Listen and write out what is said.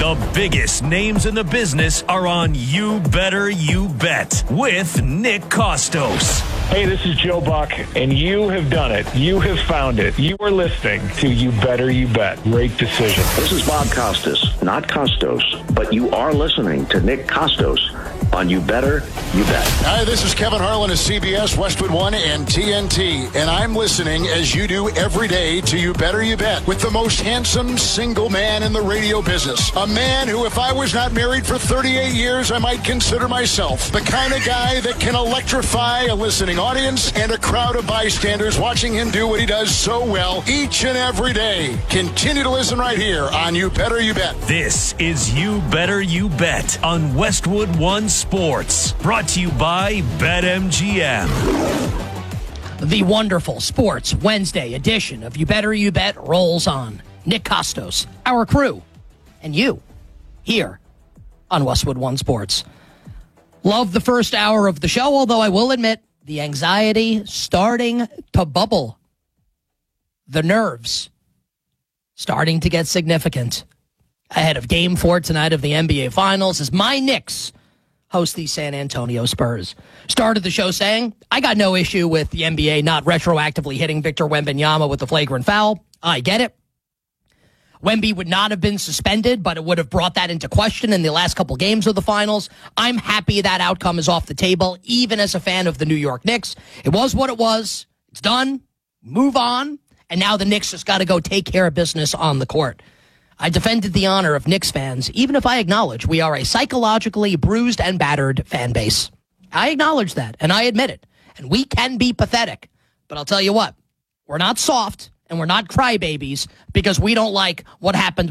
The biggest names in the business are on You Better You Bet with Nick Kostos. Hey, this is Joe Buck, and you have done it. You have found it. You are listening to You Better You Bet. Great decision. This is Bob Costas, not Costos, but you are listening to Nick Kostos on You Better You Bet. Hi, this is Kevin Harlan of CBS, Westwood One, and TNT, and I'm listening as you do every day to You Better You Bet with the most handsome single man in the radio business. A man who, if I was not married for 38 years, I might consider myself the kind of guy that can electrify a listening audience and a crowd of bystanders watching him do what he does so well each and every day. Continue to listen right here on You Better You Bet. This is You Better You Bet on Westwood One Sports, brought to you by BetMGM. The wonderful Sports Wednesday edition of You Better You Bet rolls on. Nick Kostos, our crew, and you here on Westwood One Sports. Love the first hour of the show, although I will admit the anxiety starting to bubble. The nerves starting to get significant ahead of Game 4 tonight of the NBA Finals as my Knicks host the San Antonio Spurs. Started the show saying, I got no issue with the NBA not retroactively hitting Victor Wembanyama with the flagrant foul. I get it. Wemby would not have been suspended, but it would have brought that into question in the last couple games of the finals. I'm happy that outcome is off the table, even as a fan of the New York Knicks. It was what it was. It's done. Move on. And now the Knicks just got to go take care of business on the court. I defended the honor of Knicks fans, even if I acknowledge we are a psychologically bruised and battered fan base. I acknowledge that, and I admit it. And we can be pathetic. But I'll tell you what, we're not soft, and we're not crybabies because we don't like what happened